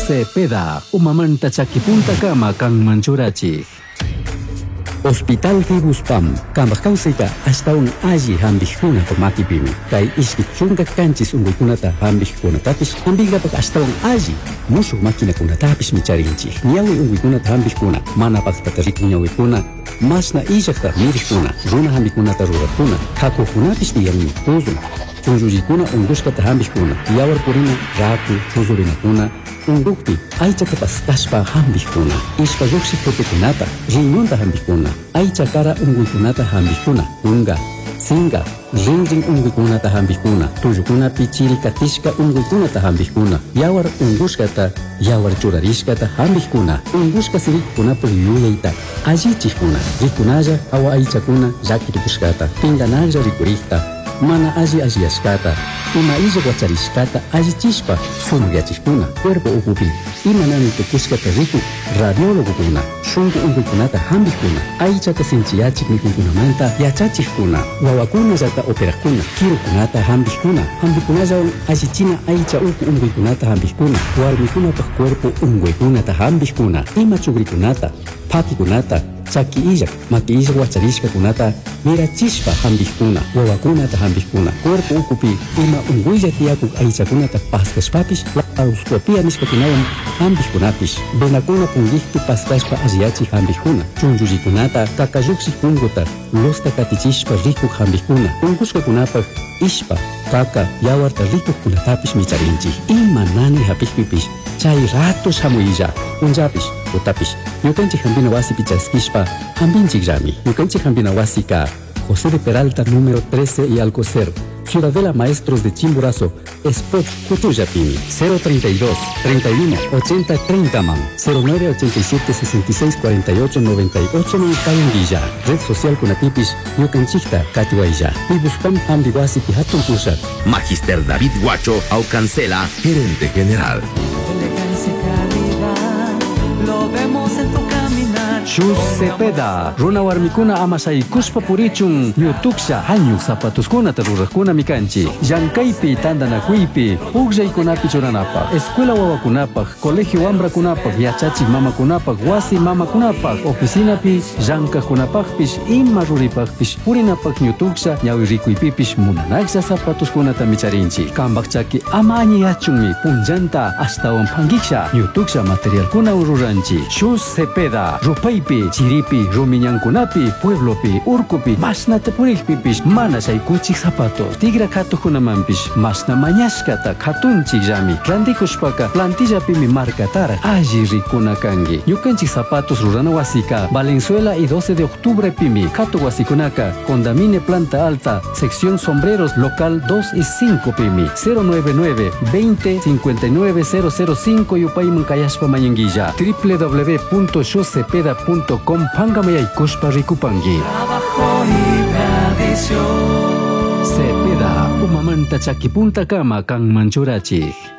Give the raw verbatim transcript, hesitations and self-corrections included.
Cepeda, umamanta chakipunta kama kang manchurachi. Hospital Fibuspam, kambak kausika hasta un allí hambijuna por makipimi. Kai iskichunga kanchis unguikunata hambijuna tapis, hambiga pak hasta un allí. Musu makina kuna tapis micharinchi. Nyawi unguikunata hambijuna, mana pak tatarik nyawikuna. Masna ijakta mirikuna, runa hambikunata rurakuna. Kako kunapis diyami tuzun. Chunjujikuna unguskata hambijuna. Yawar purina raku chuzurinakuna. Ungukpi, aichata paskashpa hambijuna. Ishpa yuksi kunata, riñonta hambijuna. Aicha kara unguikunata hambijuna. Unga, singa, rinrin unguikunata hambijuna. Tuyukuna pichiri katishka unguikunata hambijuna. Yawar unguskata, yawar churarishkata hambijuna. Unguska sirikuna puyuyaita. Allichikuna, rikunaya awa aichakuna yakirikushkata. Pinganaya rikurikta. Mana aji ajiashkata, ima ija guacharishkata ajichishpa sumugyachishkuna, cuerpo ukupi, ima nani tukushkata riku, radiólogo kuna, shungu unguikunata hambijkuna, aichata sinchiyachik mikunkunamanta yachachikuna, wawakuna yata operakuna, kirukunata hambijkuna, hambijkunayawan ajichina aicha uku unguikunata hambijkuna, warmikunapaj cuerpo unguikunata hambijkuna, ima chugrikunata, pakikunata, chaki ijak, maki ija guacharishka kunata, mirachishpa hambijkuna, wawakunata hambijkuna, cuerpo ukupi, ima unguilla tiakuk aichakunata paskashpapish, laparoscopia nishkakunawan hambijkunapish, venakuna pungikpi paskashpa ajiachi hambijkuna, chunjullikunata, kakayuksi kunguta, losta katichishpa rikuk hambijkuna, ungushkakunapaj ishpa, kaka, yawarta rikuk kunatapish micharinchi, ima nani hapijpipish, chay ratos hamuilla, unjapish, utapish, yukanchik hambina wasi pichaskishpa, hambinchik llami, yukanchik hambina wasika, José de Peralta número trece y Alcocer, Ciudadela Maestros de Chimborazo, Spot Cutuyapini, cero treinta y dos, treinta y uno, ochenta, treinta man, cero nueve ochenta y siete sesenta y seis cuarenta y ocho noventa y ocho Mancayanguilla, Red Social Kunatipish, Yucanchikta, Katiwailla, Pibuspam Hambiwasi Pihatun Kushat. Magister David Guacho, Aucancela, Gerente General. Elegancia y calidad, lo vemos en tu caminar. Shoes Cepeda, runa warmikuna amasay kuspa purichun, yutuksha hanyuk zapatuskuna tarurakuna mikanchi, llankaypi tandanakuypi, pugllaykunapi churanapaq, escuela wawakunapaq, colegio wambrakunapaq, yachachik mamakunapaq, wasi mamakunapaq, oficinapi llankaqkunapaqpish ima ruripaqpish purinapaq ñutuksha ñawi rikuypipish munanaksha zapatuskunata micharinchi. Kambaq chaki ama añiyachunmi punllanta astawan pangiksha ñutuksha materialkuna ururanchi. Shoes Cepeda, rupaypi, chiripi, rumiñankunapi, pueblopi, urkupi, masnata purikpipish mana shaykuchik zapatos. Tigra katukunamanpish masna mañashkata katunchik llami. Rantikushpaka plantillapimi markatara alli rikuna kangi. Ñukanchik zapatos rurana wasika, Valenzuela y doce de octubre pimi. Katu wasikunaka, Condamine Planta Alta, sección sombreros, local dos y cinco pimi. cero nueve nueve, veinte, cincuenta y nueve, cero cero cinco Yupayman Kayashpa Mayanguilla. w w w punto shoes cepeda punto com Pangamayaykushpa rikupangi. Trabajo y tradición. Cepeda, umamanta chakipunta kama kang manchurachi.